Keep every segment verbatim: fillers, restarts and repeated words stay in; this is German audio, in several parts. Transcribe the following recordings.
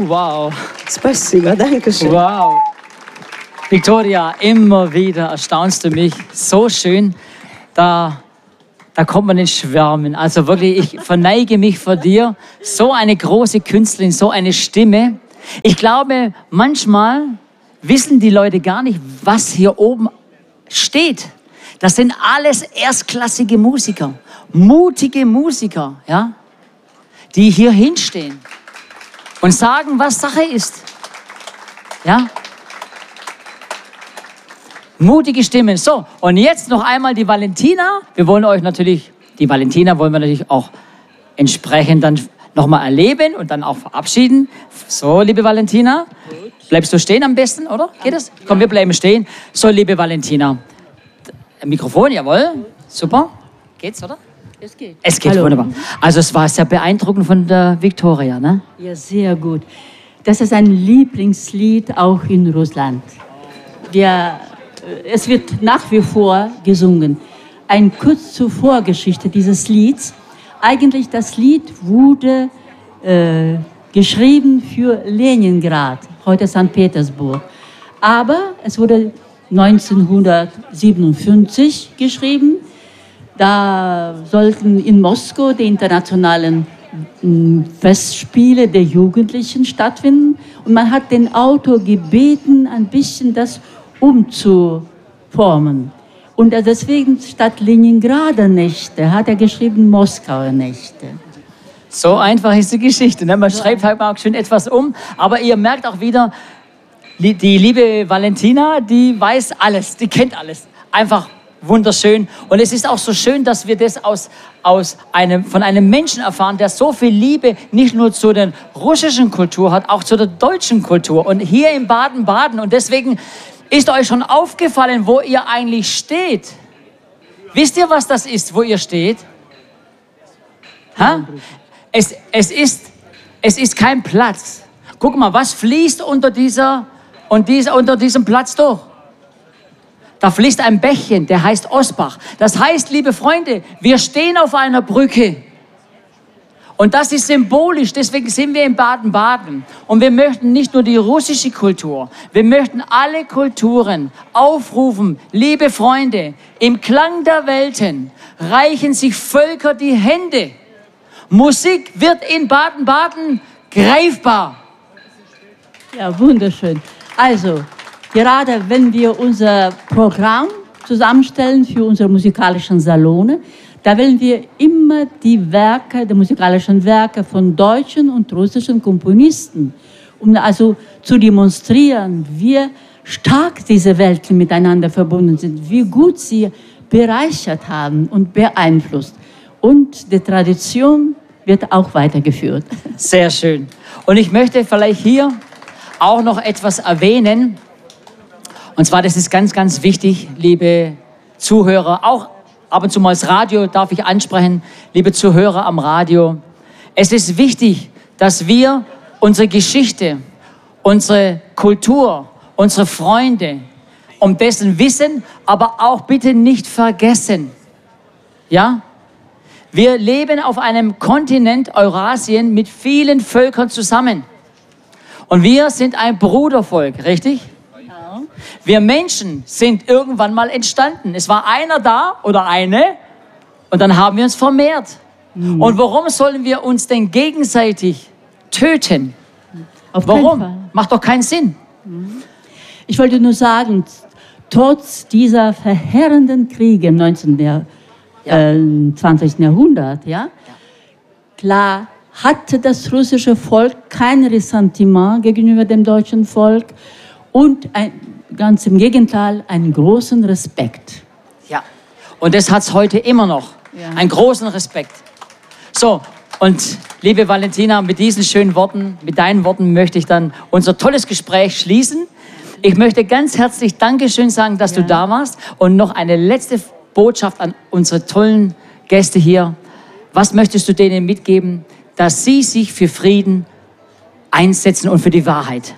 wow. Спасибо, danke schön. Wow. Viktoria, immer wieder erstaunst du mich. So schön. Da, da kommt man ins Schwärmen. Also wirklich, ich verneige mich vor dir. So eine große Künstlerin, so eine Stimme. Ich glaube, manchmal wissen die Leute gar nicht, was hier oben steht. Das sind alles erstklassige Musiker, mutige Musiker, ja, die hier hinstehen und sagen, was Sache ist. Ja? Mutige Stimmen. So, und jetzt noch einmal die Valentina. Wir wollen euch natürlich, die Valentina wollen wir natürlich auch entsprechend dann nochmal erleben und dann auch verabschieden. So, liebe Valentina, bleibst du stehen am besten, oder? Geht das? Komm, wir bleiben stehen. So, liebe Valentina. Mikrofon, jawohl. Super. Geht's, oder? Es geht. Es geht, Hallo. Wunderbar. Also es war sehr beeindruckend von der Viktoria, ne? Ja, sehr gut. Das ist ein Lieblingslied auch in Russland. Wir, es wird nach wie vor gesungen. Ein kurz zur Vorgeschichte dieses Lieds. Eigentlich das Lied wurde äh, geschrieben für Leningrad, heute Sankt Petersburg. Aber es wurde neunzehnhundertsiebenundfünfzig geschrieben. Da sollten in Moskau die internationalen Festspiele der Jugendlichen stattfinden. Und man hat den Autor gebeten, ein bisschen das umzuformen. Und deswegen statt Leningrader Nächte hat er geschrieben Moskauer Nächte. So einfach ist die Geschichte. Ne? Man so schreibt halt mal schön etwas um. Aber ihr merkt auch wieder, die liebe Valentina, die weiß alles, die kennt alles. Einfach wunderschön. Und es ist auch so schön, dass wir das aus, aus einem, von einem Menschen erfahren, der so viel Liebe nicht nur zu der russischen Kultur hat, auch zu der deutschen Kultur. Und hier in Baden-Baden. Und deswegen ist euch schon aufgefallen, wo ihr eigentlich steht. Wisst ihr, was das ist, wo ihr steht? Ha? Es, es, ist, es ist kein Platz. Guck mal, was fließt unter dieser und dieser, unter diesem Platz durch? Da fließt ein Bächchen, der heißt Osbach. Das heißt, liebe Freunde, wir stehen auf einer Brücke. Und das ist symbolisch, deswegen sind wir in Baden-Baden. Und wir möchten nicht nur die russische Kultur, wir möchten alle Kulturen aufrufen, liebe Freunde, im Klang der Welten reichen sich Völker die Hände. Musik wird in Baden-Baden greifbar. Ja, wunderschön. Also, gerade wenn wir unser Programm zusammenstellen für unsere musikalischen Salone, da wollen wir immer die Werke, die musikalischen Werke von deutschen und russischen Komponisten, um also zu demonstrieren, wie stark diese Welten miteinander verbunden sind, wie gut sie bereichert haben und beeinflusst. Und die Tradition wird auch weitergeführt. Sehr schön. Und ich möchte vielleicht hier auch noch etwas erwähnen. Und zwar, das ist ganz, ganz wichtig, liebe Zuhörer, auch ab und zu mal das Radio darf ich ansprechen, liebe Zuhörer am Radio. Es ist wichtig, dass wir unsere Geschichte, unsere Kultur, unsere Freunde um dessen wissen, aber auch bitte nicht vergessen. Ja? Wir leben auf einem Kontinent Eurasien mit vielen Völkern zusammen. Und wir sind ein Brudervolk, richtig? Ja. Wir Menschen sind irgendwann mal entstanden. Es war einer da oder eine und dann haben wir uns vermehrt. Mhm. Und warum sollen wir uns denn gegenseitig töten? Auf warum? Macht doch keinen Sinn. Mhm. Ich wollte nur sagen, trotz dieser verheerenden Kriege im neunzehnten. Ja. Äh, zwanzigsten. Jahrhundert, ja? Ja, klar hatte das russische Volk kein Ressentiment gegenüber dem deutschen Volk und ein, ganz im Gegenteil einen großen Respekt. Ja, und das hat es heute immer noch, ja. Einen großen Respekt. So, und liebe Valentina, mit diesen schönen Worten, mit deinen Worten möchte ich dann unser tolles Gespräch schließen. Ich möchte ganz herzlich Dankeschön sagen, dass ja. du da warst und noch eine letzte Botschaft an unsere tollen Gäste hier. Was möchtest du denen mitgeben, dass sie sich für Frieden einsetzen und für die Wahrheit?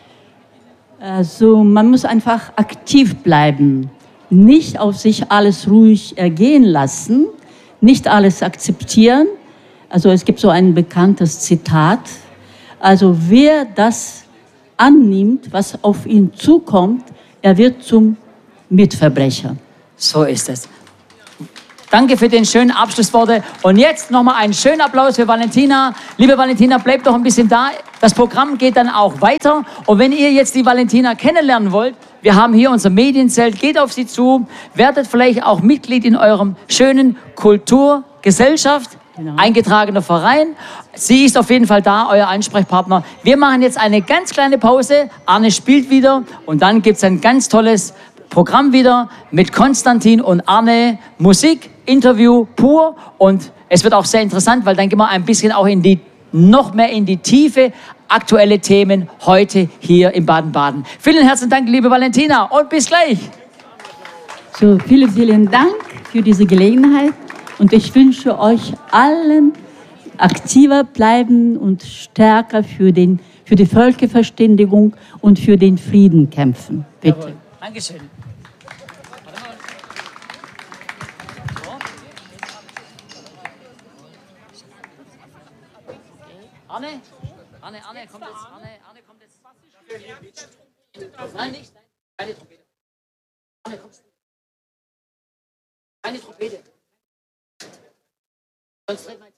Also man muss einfach aktiv bleiben, nicht auf sich alles ruhig ergehen lassen, nicht alles akzeptieren. Also es gibt so ein bekanntes Zitat, Also wer das annimmt, was auf ihn zukommt, er wird zum Mitverbrecher. So ist es. Danke für den schönen Abschlussworte. Und jetzt nochmal einen schönen Applaus für Valentina. Liebe Valentina, bleibt doch ein bisschen da. Das Programm geht dann auch weiter. Und wenn ihr jetzt die Valentina kennenlernen wollt, wir haben hier unser Medienzelt, geht auf sie zu, werdet vielleicht auch Mitglied in eurem schönen Kulturgesellschaft, genau. Eingetragener Verein. Sie ist auf jeden Fall da, euer Ansprechpartner. Wir machen jetzt eine ganz kleine Pause. Arne spielt wieder und dann gibt es ein ganz tolles Programm wieder mit Konstantin und Arne. Musik, Interview pur und es wird auch sehr interessant, weil dann gehen wir ein bisschen auch in die, noch mehr in die Tiefe, aktuelle Themen heute hier in Baden-Baden. Vielen herzlichen Dank, liebe Valentina und bis gleich. So, vielen, vielen Dank für diese Gelegenheit und ich wünsche euch allen aktiver bleiben und stärker für, den, für die Völkerverständigung und für den Frieden kämpfen. Bitte. Jawohl. Dankeschön. Arne, Arne, Arne, kommt jetzt, Arne, Arne, kommt jetzt. Nein, nicht, nein, keine Trompete. Arne, kommst du? Keine Trompete. Sonst dreht man